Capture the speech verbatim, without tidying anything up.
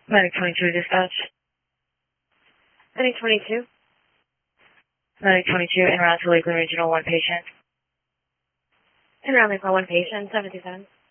Medic twenty-two dispatch. Medic twenty-two. Medic twenty-two, en route to Lakeland Regional, one patient. En route for one patient, seven two seven.